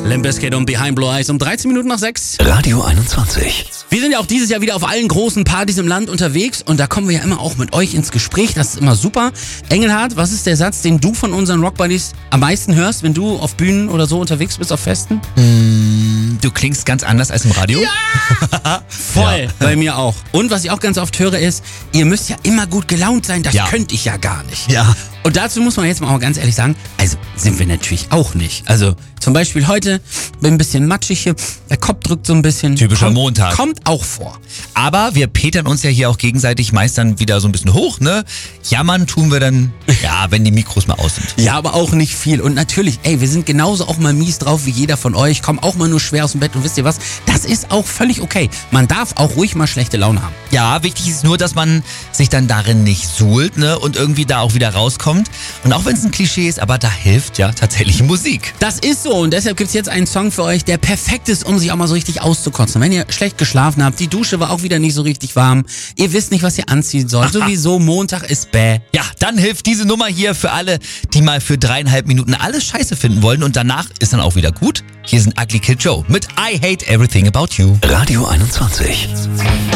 Limp Bizkit und Behind Blue Eyes um 13 Minuten nach 6. Radio 21. Wir sind ja auch dieses Jahr wieder auf allen großen Partys im Land unterwegs und da kommen wir ja immer auch mit euch ins Gespräch. Das ist immer super. Engelhard, was ist der Satz, den du von unseren Rockbuddies am meisten hörst, wenn du auf Bühnen oder so unterwegs bist, auf Festen? Du klingst ganz anders als im Radio. Ja! Voll, ja. Bei mir auch. Und was ich auch ganz oft höre ist, ihr müsst ja immer gut gelaunt sein, das könnte ich ja gar nicht. Ja. Und dazu muss man jetzt mal auch ganz ehrlich sagen, also sind wir natürlich auch nicht. Also zum Beispiel heute bin ein bisschen matschig hier, der Kopf drückt so ein bisschen. Typischer Montag. Kommt auch vor. Aber wir petern uns ja hier auch gegenseitig meist dann wieder so ein bisschen hoch, ne? Jammern tun wir dann, wenn die Mikros mal aus sind. Ja, aber auch nicht viel. Und natürlich, wir sind genauso auch mal mies drauf wie jeder von euch, kommen auch mal nur schwer aus dem Bett und wisst ihr was, das ist auch völlig okay. Man darf auch ruhig mal schlechte Laune haben. Ja, wichtig ist nur, dass man sich dann darin nicht suhlt, ne? Und irgendwie da auch wieder rauskommt. Und auch wenn es ein Klischee ist, aber da hilft ja tatsächlich Musik. Das ist so und deshalb gibt's jetzt einen Song für euch, der perfekt ist, um sich auch mal so richtig auszukotzen. Wenn ihr schlecht geschlafen habt, die Dusche war auch wieder nicht so richtig warm, ihr wisst nicht, was ihr anziehen sollt, sowieso Montag ist bäh. Ja, dann hilft diese Nummer hier für alle, die mal für 3,5 Minuten alles scheiße finden wollen und danach ist dann auch wieder gut. Hier sind Ugly Kid Joe mit I Hate Everything About You. Radio 21.